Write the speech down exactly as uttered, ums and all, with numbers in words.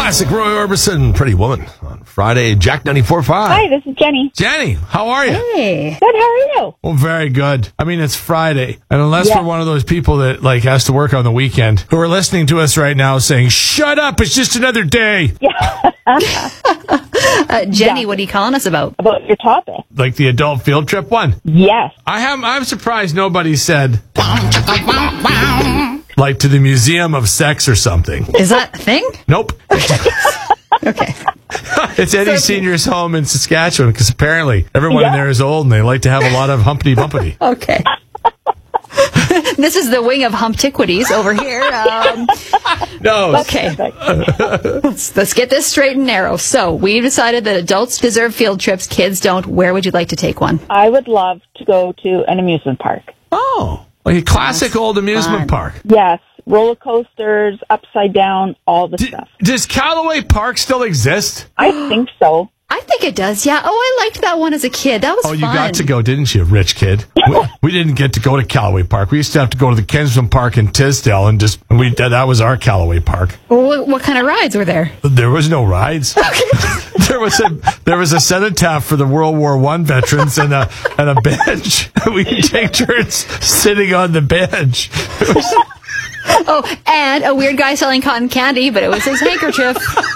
Classic Roy Orbison, Pretty Woman, on Friday, Jack ninety-four point five. Hi, this is Jenny. Jenny, how are you? Hey. Good, how are you? Well, very good. I mean, it's Friday, and unless Yeah. we're one of those people that, like, has to work on the weekend, who are listening to us right now saying, shut up, it's just another day. Uh, Jenny, Yeah. what are you calling us about? About your topic. Like the adult field trip one. Yes. I have, I'm surprised nobody said, like, to the Museum of Sex or something. Is that a thing? Nope. Okay. It's Eddie Senior's home in Saskatchewan, because apparently everyone in Yeah. there is old and they like to have a lot of humpty bumpity. Okay. This is the wing of Humptiquities over here. Um, No. okay. let's, let's get this straight and narrow. So, we decided that adults deserve field trips, kids don't. Where would you like to take one? I would love to go to an amusement park. Oh, like a classic That's old amusement fun. park. Yes. Roller coasters, upside down, all the D- stuff. does Callaway Park still exist? I think so. I think it does, yeah. Oh, I liked that one as a kid. That was Oh, fun. you got to go, didn't you, rich kid? we, we didn't get to go to Callaway Park. We used to have to go to the Kensington Park in Tisdale, and just and we that, that was our Callaway Park. What, what kind of rides were there? There was no rides. there was a there was a cenotaph for the World War One veterans and a and a bench. We could take turns sitting on the bench. It was- Oh, and a weird guy selling cotton candy, but it was his handkerchief.